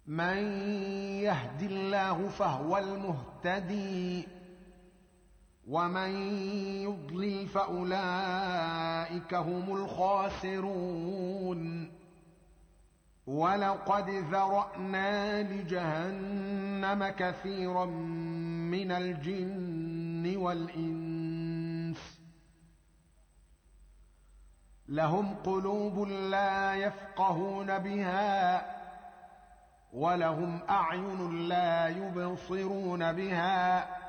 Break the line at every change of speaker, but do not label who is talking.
من يهد الله فهو المهتدي ومن يضلل فأولئك هم الخاسرون ولقد ذرأنا لجهنم كثيرا من الجن والإنس لهم قلوب لا يفقهون بها ولهم أعين لا يبصرون بها